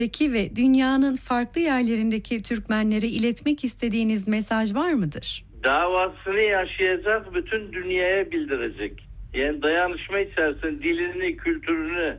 ve dünyanın farklı yerlerindeki Türkmenlere iletmek istediğiniz mesaj var mıdır? Davasını yaşayacak, bütün dünyaya bildirecek. Yani dayanışma içerisinde dilini, kültürünü,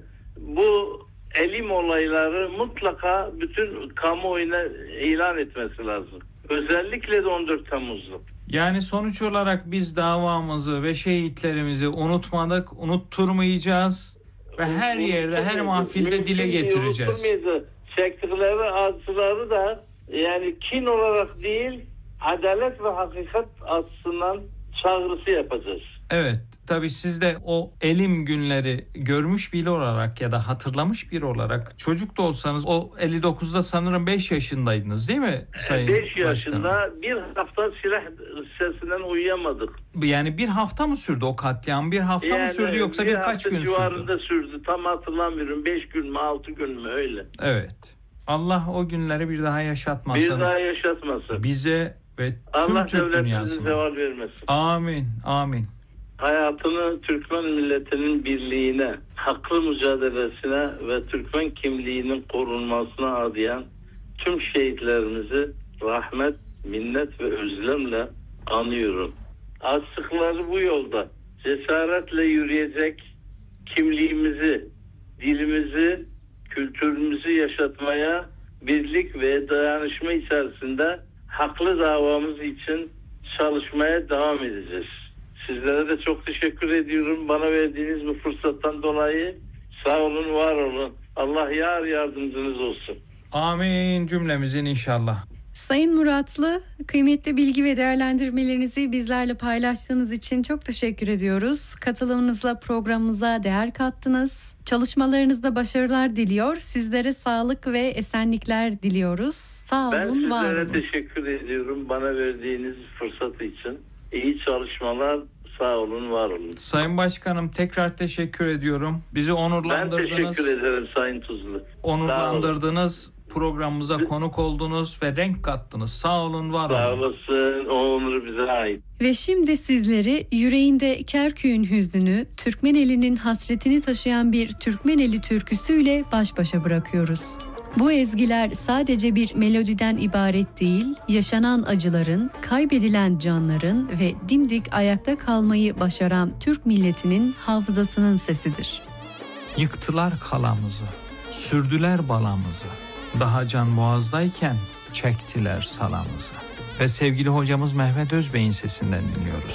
bu elim olayları mutlaka bütün kamuoyuna ilan etmesi lazım. Özellikle de 14 Temmuz'da. Yani sonuç olarak biz davamızı ve şehitlerimizi unutmadık, unutturmayacağız ve her yerde, her mahfilde dile getireceğiz. Çektikleri acıları da yani kin olarak değil, adalet ve hakikat açısından çağrısı yapacağız. Evet, tabii siz de o elim günleri görmüş biri olarak ya da hatırlamış biri olarak, çocuk da olsanız, o 59'da sanırım 5 yaşındaydınız değil mi Sayın 5 yaşında Başkanım? bir hafta silah sesinden uyuyamadık. Yani bir hafta mı sürdü o katliam? Bir hafta mı sürdü yoksa birkaç gün sürdü? Civarında sürdü. Tam hatırlamıyorum. 5 gün mü 6 gün mü öyle. Evet. Allah o günleri bir daha yaşatmasın. Bir daha yaşatmasın. Bize ve tüm Allah Türk devletimize dünyasına. zeval vermesin. Amin. Amin. Hayatını Türkmen milletinin birliğine, haklı mücadelesine ve Türkmen kimliğinin korunmasına adayan tüm şehitlerimizi rahmet, minnet ve özlemle anıyorum. Açtıkları bu yolda cesaretle yürüyecek, kimliğimizi, dilimizi, kültürümüzü yaşatmaya, birlik ve dayanışma içerisinde haklı davamız için çalışmaya devam edeceğiz. Sizlere de çok teşekkür ediyorum. Bana verdiğiniz bu fırsattan dolayı sağ olun, var olun. Allah yar yardımcınız olsun. Amin cümlemizin inşallah. Sayın Muratlı, kıymetli bilgi ve değerlendirmelerinizi bizlerle paylaştığınız için çok teşekkür ediyoruz. Katılımınızla programımıza değer kattınız. Çalışmalarınızda başarılar diliyor. Sizlere sağlık ve esenlikler diliyoruz. Sağ olun, var olun. Ben sizlere teşekkür ediyorum bana verdiğiniz fırsat için. İyi çalışmalar, sağ olun, var olun. Sayın Başkanım, tekrar teşekkür ediyorum. Bizi onurlandırdınız. Ben teşekkür ederim Sayın Tuzlu. Onurlandırdınız. Programımıza konuk oldunuz ve renk kattınız. Sağ olun, var olun. Sağ olasın. O onur bize ait. Ve şimdi sizleri yüreğinde Kerkük'ün hüznünü, Türkmeneli'nin hasretini taşıyan bir Türkmeneli türküsüyle baş başa bırakıyoruz. Bu ezgiler sadece bir melodiden ibaret değil, yaşanan acıların, kaybedilen canların ve dimdik ayakta kalmayı başaran Türk milletinin hafızasının sesidir. Yıktılar kalamızı, sürdüler balamızı. Daha can boğazdayken çektiler salamızı. Ve sevgili hocamız Mehmet Özbey'in sesinden dinliyoruz.